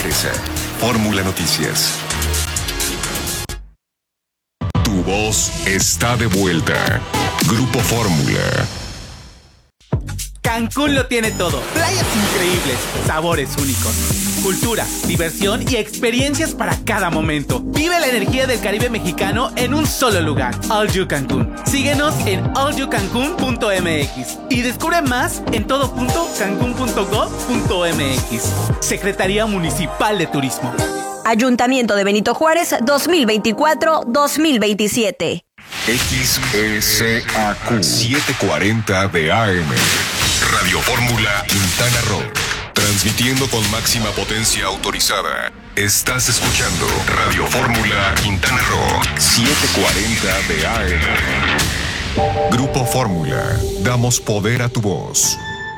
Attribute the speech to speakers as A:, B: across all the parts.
A: regresa. Fórmula Noticias. Tu voz está de vuelta. Grupo Fórmula.
B: Cancún lo tiene todo. Playas increíbles, sabores únicos, cultura, diversión y experiencias para cada momento. Vive la energía del Caribe mexicano en un solo lugar. All You Cancún. Síguenos en allyoucancun.mx y descubre más en todo.cancun.gov.mx. Secretaría Municipal de Turismo.
C: Ayuntamiento de Benito Juárez 2024-2027.
A: XSAQ 740 de AM. Radio Fórmula Quintana Roo. Transmitiendo con máxima potencia autorizada. Estás escuchando Radio Fórmula Quintana Roo 740 de AM. Grupo Fórmula. Damos poder a tu voz.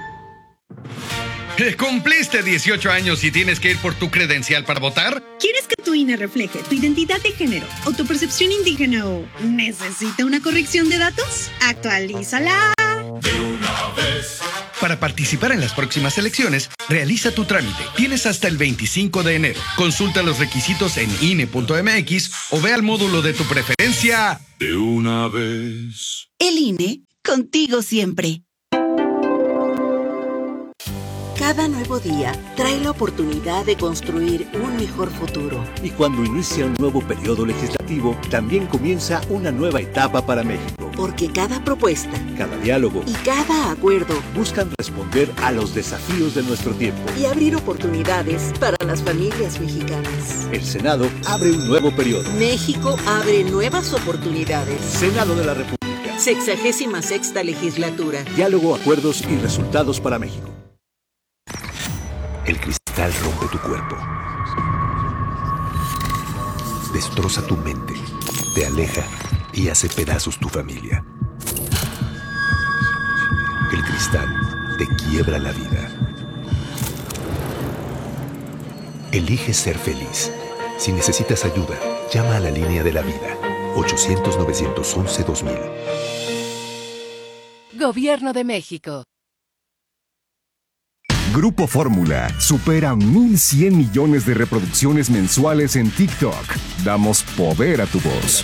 D: ¿Cumpliste 18 años y tienes que ir por tu credencial para votar?
E: ¿Quieres que tu INE refleje tu identidad de género o tu percepción indígena o necesita una corrección de datos? ¡Actualízala!
D: De una vez. Para participar en las próximas elecciones, realiza tu trámite. Tienes hasta el 25 de enero. Consulta los requisitos en INE.mx o ve al módulo de tu preferencia. De una vez.
E: El INE, contigo siempre.
F: Cada nuevo día trae la oportunidad de construir un mejor futuro.
G: Y cuando inicia un nuevo periodo legislativo, también comienza una nueva etapa para México.
F: Porque cada propuesta,
G: cada diálogo
F: y cada acuerdo
G: buscan responder a los desafíos de nuestro tiempo
F: y abrir oportunidades para las familias mexicanas.
G: El Senado abre un nuevo periodo.
F: México abre nuevas oportunidades.
G: Senado de la República.
F: 66ª legislatura.
G: Diálogo, acuerdos y resultados para México.
H: El cristal rompe tu cuerpo. Destroza tu mente, te aleja y hace pedazos tu familia. El cristal te quiebra la vida. Elige ser feliz. Si necesitas ayuda, llama a la línea de la vida. 800-911-2000.
I: Gobierno de México.
A: Grupo Fórmula supera 1,100 millones de reproducciones mensuales en TikTok. Damos poder a tu voz.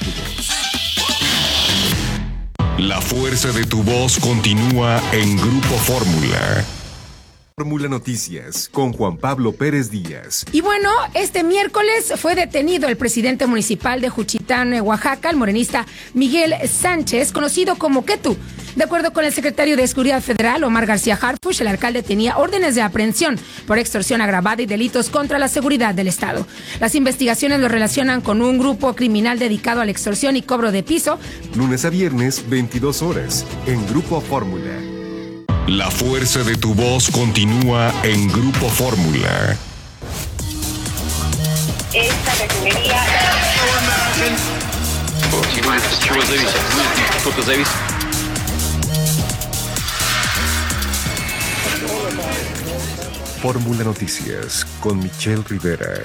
A: La fuerza de tu voz continúa en Grupo Fórmula. Fórmula Noticias con Juan Pablo Pérez Díaz.
J: Y bueno, este miércoles fue detenido el presidente municipal de Juchitán, Oaxaca, el morenista Miguel Sánchez, conocido como Ketu. De acuerdo con el secretario de Seguridad Federal, Omar García Harfuch, el alcalde tenía órdenes de aprehensión por extorsión agravada y delitos contra la seguridad del Estado. Las investigaciones lo relacionan con un grupo criminal dedicado a la extorsión y cobro de piso.
A: Lunes a viernes, 22 horas, en Grupo Fórmula. La fuerza de tu voz continúa en Grupo Fórmula.
K: Esta refinería...
A: Fórmula Noticias con Michelle Rivera.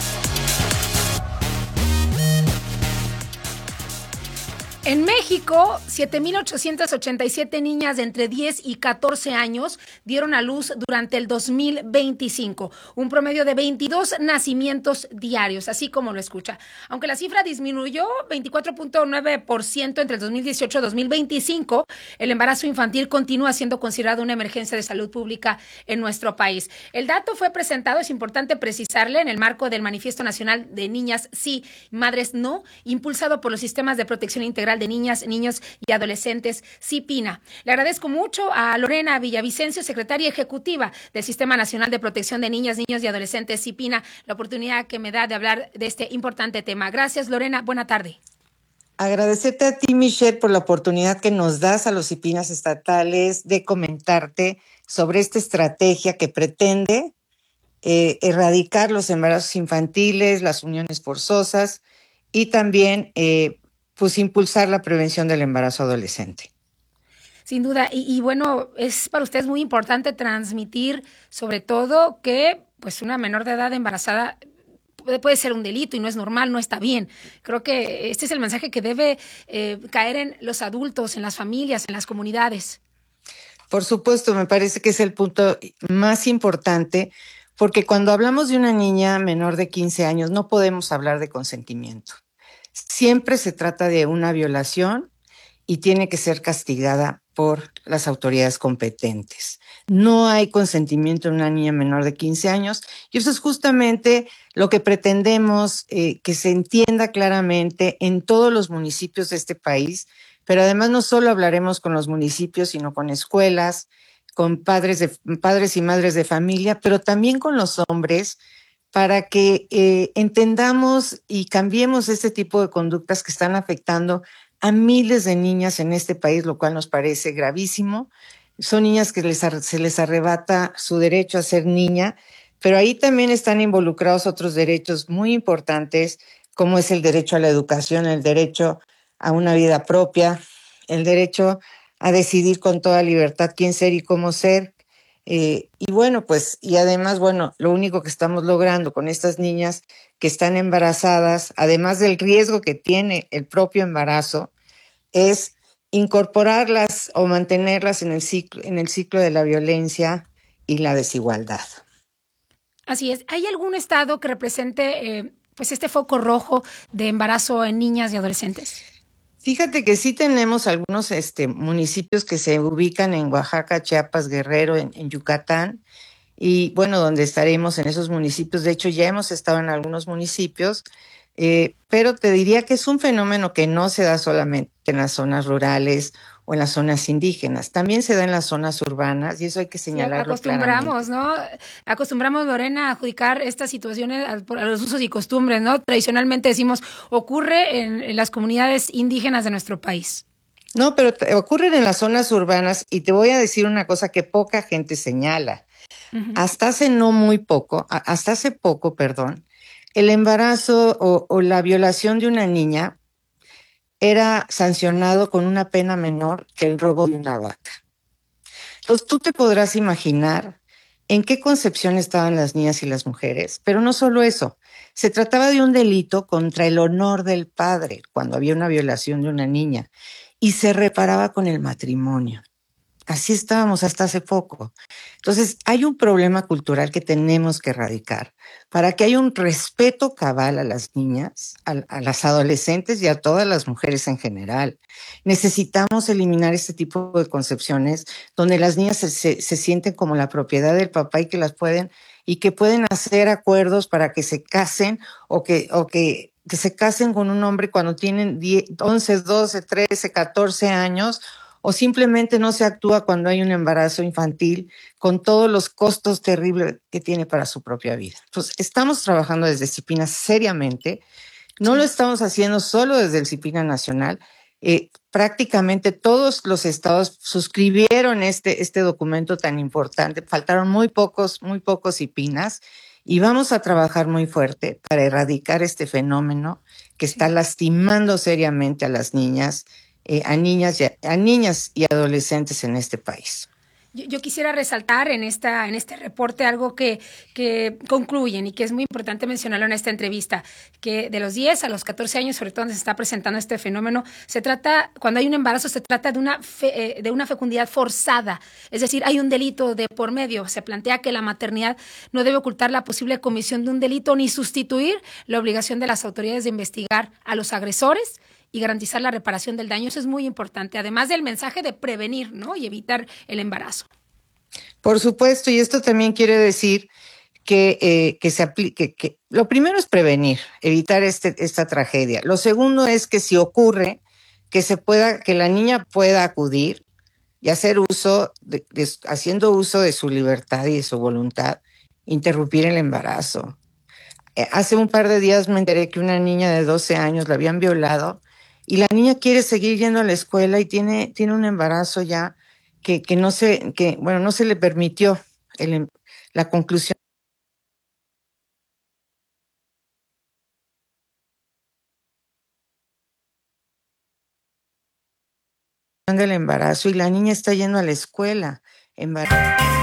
J: En México, 7,887 niñas de entre 10 y 14 años dieron a luz durante el 2025, un promedio de 22 nacimientos diarios, así como lo escucha. Aunque la cifra disminuyó 24.9% entre el 2018 y 2025, el embarazo infantil continúa siendo considerado una emergencia de salud pública en nuestro país. El dato fue presentado, es importante precisarle, en el marco del Manifiesto Nacional de Niñas Sí, Madres No, impulsado por los sistemas de protección integral de niñas, niños y adolescentes, CIPINA. Le agradezco mucho a Lorena Villavicencio, secretaria ejecutiva del Sistema Nacional de Protección de Niñas, Niños y Adolescentes, CIPINA, la oportunidad que me da de hablar de este importante tema. Gracias, Lorena. Buena tarde.
L: Agradecerte a ti, Michelle, por la oportunidad que nos das a los CIPINAs estatales de comentarte sobre esta estrategia que pretende erradicar los embarazos infantiles, las uniones forzosas y también impulsar la prevención del embarazo adolescente.
J: Sin duda, y bueno, es para ustedes muy importante transmitir sobre todo que pues una menor de edad embarazada puede ser un delito y no es normal, no está bien. Creo que este es el mensaje que debe caer en los adultos, en las familias, en las comunidades.
L: Por supuesto, me parece que es el punto más importante porque cuando hablamos de una niña menor de 15 años no podemos hablar de consentimiento. Siempre se trata de una violación y tiene que ser castigada por las autoridades competentes. No hay consentimiento en una niña menor de 15 años y eso es justamente lo que pretendemos que se entienda claramente en todos los municipios de este país, pero además no solo hablaremos con los municipios, sino con escuelas, con padres y madres de familia, pero también con los hombres, para que entendamos y cambiemos este tipo de conductas que están afectando a miles de niñas en este país, lo cual nos parece gravísimo. Son niñas que se les arrebata su derecho a ser niña, pero ahí también están involucrados otros derechos muy importantes, como es el derecho a la educación, el derecho a una vida propia, el derecho a decidir con toda libertad quién ser y cómo ser. Y bueno, pues, y además, bueno, lo único que estamos logrando con estas niñas que están embarazadas, además del riesgo que tiene el propio embarazo, es incorporarlas o mantenerlas en el ciclo de la violencia y la desigualdad.
J: Así es. ¿Hay algún estado que represente pues este foco rojo de embarazo en niñas y adolescentes?
L: Fíjate que sí tenemos algunos municipios que se ubican en Oaxaca, Chiapas, Guerrero, en Yucatán, y bueno, donde estaremos en esos municipios. De hecho, ya hemos estado en algunos municipios, pero te diría que es un fenómeno que no se da solamente en las zonas rurales o en las zonas indígenas, también se da en las zonas urbanas y eso hay que señalarlo
J: acostumbramos,
L: claramente.
J: ¿no? Acostumbramos, Lorena, a adjudicar estas situaciones a los usos y costumbres, ¿no? Tradicionalmente decimos, ocurre en las comunidades indígenas de nuestro país.
L: No, pero ocurren en las zonas urbanas y te voy a decir una cosa que poca gente señala. Uh-huh. Hasta hace poco, el embarazo o la violación de una niña era sancionado con una pena menor que el robo de una vaca. Entonces tú te podrás imaginar en qué concepción estaban las niñas y las mujeres, pero no solo eso, se trataba de un delito contra el honor del padre cuando había una violación de una niña y se reparaba con el matrimonio. Así estábamos hasta hace poco. Entonces, hay un problema cultural que tenemos que erradicar para que haya un respeto cabal a las niñas, a las adolescentes y a todas las mujeres en general. Necesitamos eliminar este tipo de concepciones donde las niñas se sienten como la propiedad del papá y que pueden hacer acuerdos para que se casen o que se casen con un hombre cuando tienen 11, 12, 13, 14 años, o simplemente no se actúa cuando hay un embarazo infantil con todos los costos terribles que tiene para su propia vida. Entonces, estamos trabajando desde CIPINA seriamente, no lo estamos haciendo solo desde el CIPINA Nacional. Prácticamente todos los estados suscribieron este documento tan importante, faltaron muy pocos CIPINAs, y vamos a trabajar muy fuerte para erradicar este fenómeno que está lastimando seriamente a las niñas, a niñas y adolescentes en este país.
J: Yo quisiera resaltar en este reporte algo que concluyen y que es muy importante mencionarlo en esta entrevista, que de los 10 a los 14 años, sobre todo donde se está presentando este fenómeno, cuando hay un embarazo, se trata de una fecundidad forzada, es decir, hay un delito de por medio. Se plantea que la maternidad no debe ocultar la posible comisión de un delito ni sustituir la obligación de las autoridades de investigar a los agresores y garantizar la reparación del daño. Eso es muy importante, además del mensaje de prevenir, ¿no? Y evitar el embarazo.
L: Por supuesto, y esto también quiere decir que se aplique, que lo primero es prevenir, evitar esta tragedia. Lo segundo es que si ocurre, que la niña pueda acudir y haciendo uso de su libertad y de su voluntad, interrumpir el embarazo. Hace un par de días me enteré que una niña de 12 años la habían violado y la niña quiere seguir yendo a la escuela y tiene un embarazo ya que no se le permitió la conclusión del embarazo y la niña está yendo a la escuela embarazada.